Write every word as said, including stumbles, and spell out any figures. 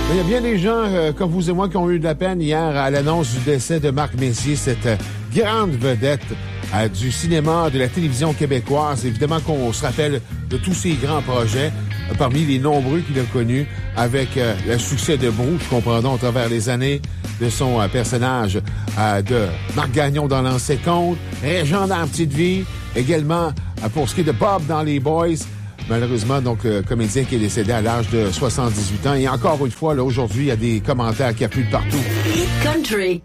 Il y a bien des gens euh, comme vous et moi qui ont eu de la peine hier à l'annonce du décès de Marc Messier, cette euh, grande vedette euh, du cinéma, de la télévision québécoise. Évidemment qu'on se rappelle de tous ses grands projets, euh, parmi les nombreux qu'il a connus, avec euh, le succès de Brou, je comprends donc, à travers les années, de son euh, personnage euh, de Marc Gagnon dans L'Ancien Compte, Régent dans La Petite Vie, également euh, pour ce qui est de Bob dans Les Boys. Malheureusement, donc, le comédien qui est décédé à l'âge de soixante-dix-huit ans. Et encore une fois, là, aujourd'hui, il y a des commentaires qui affluent de partout. Country.